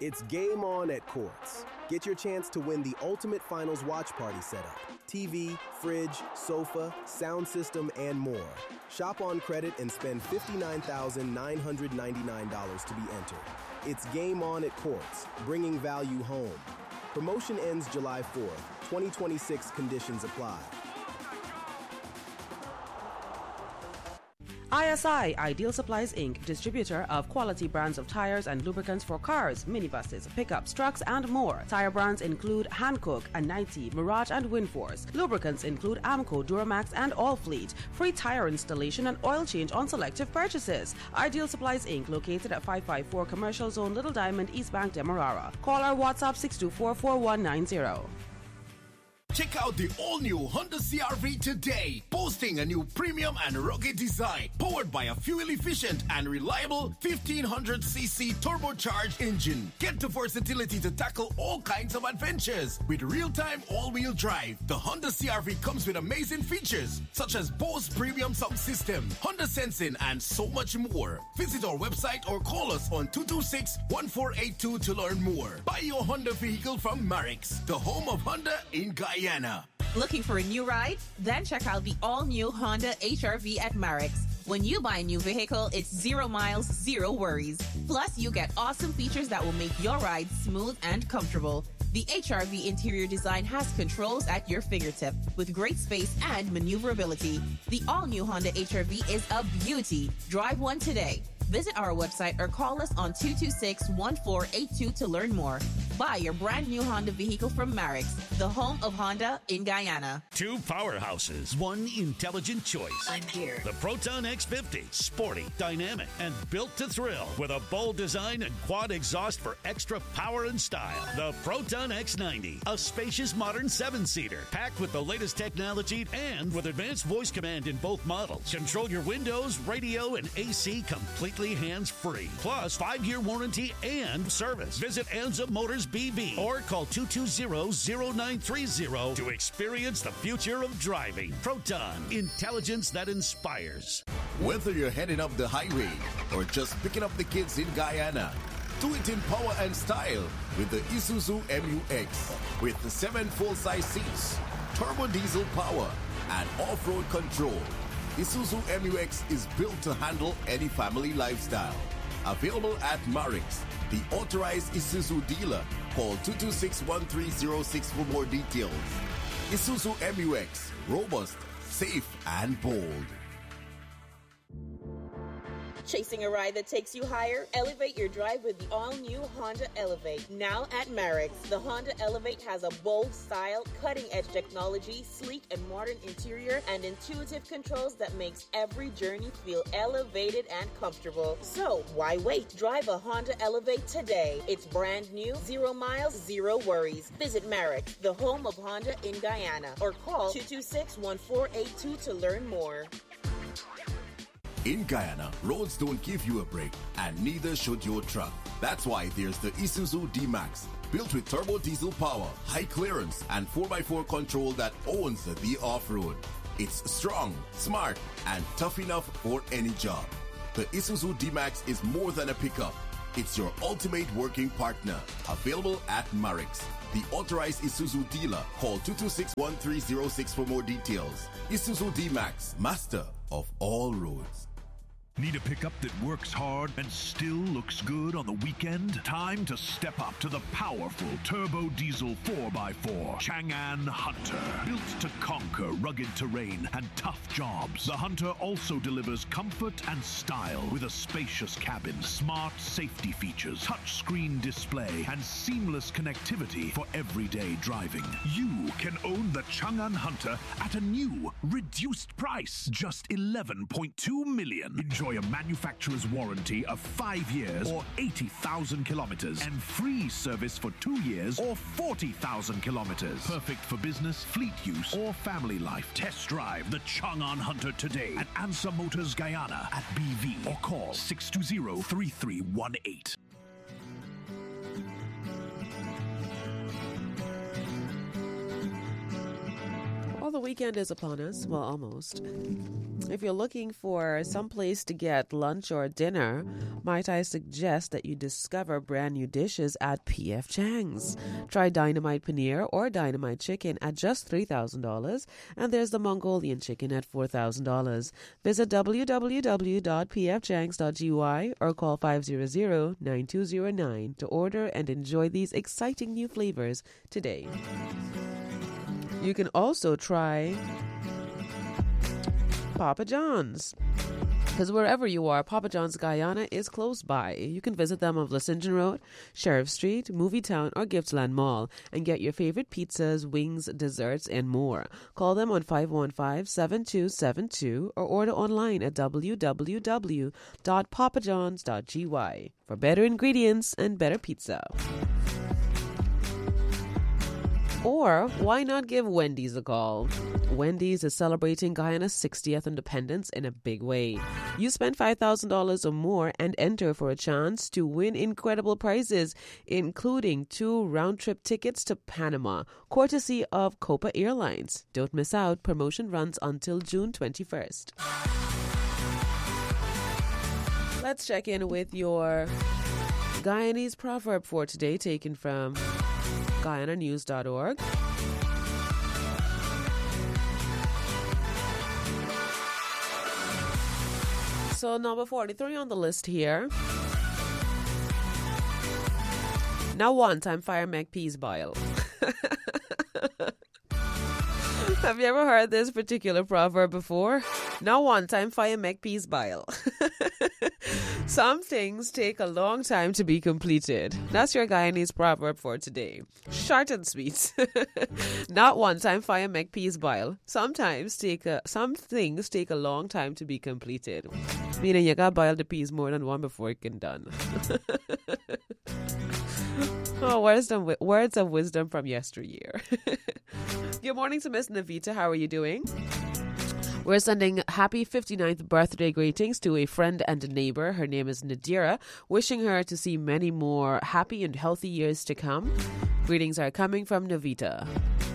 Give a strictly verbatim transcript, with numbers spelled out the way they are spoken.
It's game on at Quartz. Get your chance to win the ultimate finals watch party setup. T V, fridge, sofa, sound system, and more. Shop on credit and spend fifty-nine thousand nine hundred ninety-nine dollars to be entered. It's game on at Quartz, bringing value home. Promotion ends July fourth. twenty twenty-six conditions apply. I S I, Ideal Supplies Incorporated, distributor of quality brands of tires and lubricants for cars, minibuses, pickups, trucks, and more. Tire brands include Hankook, Anite, Mirage, and Winforce. Lubricants include Amco, Duramax, and Allfleet. Free tire installation and oil change on selective purchases. Ideal Supplies Incorporated, located at five five four Commercial Zone, Little Diamond, East Bank, Demerara. Call our WhatsApp six two four, four one nine zero. Check out the all-new Honda C R V today, boasting a new premium and rugged design, powered by a fuel-efficient and reliable fifteen hundred c c turbocharged engine. Get the versatility to tackle all kinds of adventures. With real-time all-wheel drive, the Honda C R V comes with amazing features, such as Bose Premium Sound System, Honda Sensing, and so much more. Visit our website or call us on two two six, one four eight two to learn more. Buy your Honda vehicle from Marix, the home of Honda in Guyana. Looking for a new ride? Then check out the all-new Honda H R V at Marix. When you buy a new vehicle, it's zero miles, zero worries. Plus, you get awesome features that will make your ride smooth and comfortable. The H R V interior design has controls at your fingertip with great space and maneuverability. The all-new Honda H R V is a beauty. Drive one today. Visit our website or call us on two two six, one four eight two to learn more. Buy your brand new Honda vehicle from Marix, the home of Honda in Guyana. Two powerhouses, one intelligent choice. I'm here. The Proton X fifty, sporty, dynamic, and built to thrill with a bold design and quad exhaust for extra power and style. The Proton X ninety, a spacious modern seven-seater, packed with the latest technology and with advanced voice command in both models. Control your windows, radio, and A C completely hands-free. Plus, five-year warranty and service. Visit Anza Motors B V or call two two zero, zero nine three zero to experience the future of driving. Proton, intelligence that inspires. Whether you're heading up the highway or just picking up the kids in Guyana, do it in power and style with the Isuzu M U X. With the seven full-size seats, turbo diesel power, and off-road control, Isuzu M U X is built to handle any family lifestyle. Available at Marix, the authorized Isuzu dealer. Call two two six, one three zero six for more details. Isuzu M U X, robust, safe, and bold. Chasing a ride that takes you higher? Elevate your drive with the all-new Honda Elevate. Now at Marix, the Honda Elevate has a bold style, cutting-edge technology, sleek and modern interior, and intuitive controls that makes every journey feel elevated and comfortable. So, why wait? Drive a Honda Elevate today. It's brand new, zero miles, zero worries. Visit Marix, the home of Honda in Guyana, or call two two six, one four eight two to learn more. In Guyana, roads don't give you a break, and neither should your truck. That's why there's the Isuzu D-Max, built with turbo diesel power, high clearance, and four by four control that owns the off-road. It's strong, smart, and tough enough for any job. The Isuzu D-Max is more than a pickup. It's your ultimate working partner. Available at Marix, the authorized Isuzu dealer. Call two two six, one three zero six for more details. Isuzu D-Max, master of all roads. Need a pickup that works hard and still looks good on the weekend? Time to step up to the powerful turbo diesel four by four Chang'an Hunter. Built to conquer rugged terrain and tough jobs, the Hunter also delivers comfort and style with a spacious cabin, smart safety features, touchscreen display, and seamless connectivity for everyday driving. You can own the Chang'an Hunter at a new, reduced price, just eleven point two million dollars. Enjoy a manufacturer's warranty of five years or eighty thousand kilometers and free service for two years or forty thousand kilometers. Perfect for business, fleet use, or family life. Test drive the Chang'an Hunter today at Ansa Motors Guyana at B V or call six two zero, three three one eight. Well, the weekend is upon us. Well, almost. If you're looking for some place to get lunch or dinner, might I suggest that you discover brand new dishes at P F Chang's. Try Dynamite Paneer or Dynamite Chicken at just three thousand dollars, and there's the Mongolian Chicken at four thousand dollars. Visit w w w dot p f changs dot g y or call five hundred, nine two zero nine to order and enjoy these exciting new flavors today. You can also try Papa John's, because wherever you are, Papa John's Guyana is close by. You can visit them on Vlissingen Road, Sheriff Street, Movietown, or Gippsland Mall and get your favorite pizzas, wings, desserts, and more. Call them on five one five, seven two seven two or order online at w w w dot papa johns dot g y for better ingredients and better pizza. Or why not give Wendy's a call? Wendy's is celebrating Guyana's sixtieth independence in a big way. You spend five thousand dollars or more and enter for a chance to win incredible prizes, including two round-trip tickets to Panama, courtesy of Copa Airlines. Don't miss out. Promotion runs until June twenty-first. Let's check in with your Guyanese proverb for today, taken from Guyana News dot org. So number forty-three on the list here. Now one time fire make peas boil. Have you ever heard this particular proverb before? Now one time fire make peas boil. Some things take a long time to be completed. That's your Guyanese proverb for today. Short and sweet. Not one time fire make peas boil. Sometimes take a, some things take a long time to be completed. Meaning you gotta boil the peas more than one before it can done. Oh, words of, words of wisdom from yesteryear. Good morning to Miss Navita. How are you doing? We're sending happy fifty-ninth birthday greetings to a friend and a neighbor. Her name is Nadira, wishing her to see many more happy and healthy years to come. Greetings are coming from Navita.